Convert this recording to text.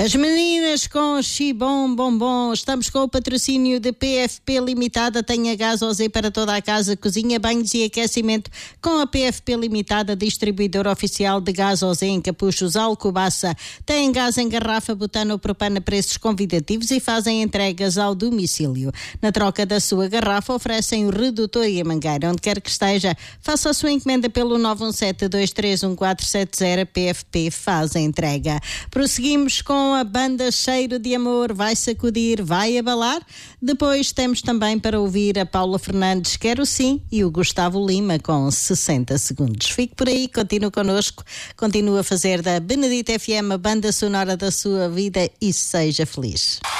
As meninas com Xibom Bombom. Estamos com o patrocínio de PFP Limitada. Tenha gás OZ para toda a casa, cozinha, banhos e aquecimento com a PFP Limitada, distribuidora oficial de gás OZ em Capuchos, Alcobaça. Tem gás em garrafa, butano ou propano a preços convidativos e fazem entregas ao domicílio. Na troca da sua garrafa oferecem o redutor e a mangueira. Onde quer que esteja, faça a sua encomenda pelo 917-231470. PFP faz a entrega. Prosseguimos com a banda Cheiro de Amor. Vai sacudir, vai abalar. Depois temos também para ouvir a Paula Fernandes, Quero Sim, e o Gustavo Lima com 60 segundos. Fique por aí, continue connosco, continue a fazer da Benedita FM a banda sonora da sua vida e seja feliz.